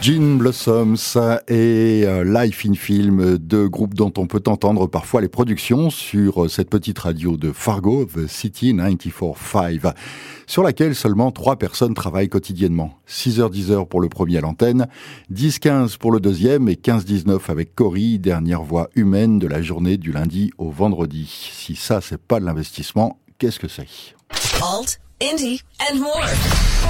Gin Blossoms et Life in Film, deux groupes dont on peut entendre parfois les productions sur cette petite radio de Fargo, The City 94.5, sur laquelle seulement 3 personnes travaillent quotidiennement. 6h-10h pour le premier à l'antenne, 10-15 pour le deuxième et 15-19 avec Cory, dernière voix humaine de la journée du lundi au vendredi. Si ça, c'est pas de l'investissement, qu'est-ce que c'est ? Alt, indie and more.